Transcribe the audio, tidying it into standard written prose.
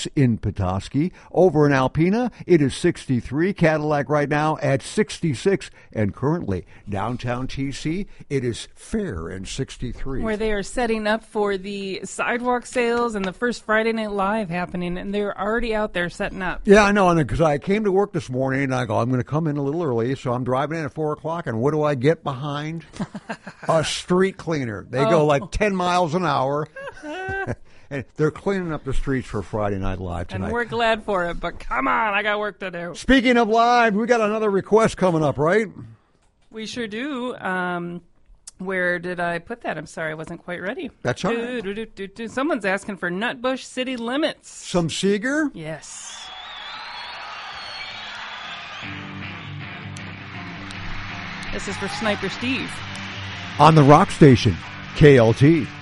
66 in Petoskey. Over in Alpena, it is 63. Cadillac right now at 66. And currently, downtown TC, it is fair and 63. Where they are setting up for the sidewalk sales and the first Friday Night Live happening, and they're already out there setting up. Yeah, I know, because I came to work this morning, and I go, I'm going to come in a little early, so I'm driving in at 4 o'clock, and what do I get behind? A street cleaner. They go like 10 miles an hour. And they're cleaning up the streets for Friday Night Live tonight. And we're glad for it, but come on, I got work to do. Speaking of live, we got another request coming up, right? We sure do. Where did I put that? I'm sorry, I wasn't quite ready. That's all right. Someone's asking for Nutbush City Limits. Some Seeger? Yes. This is for Sniper Steve. On the rock station, KLT.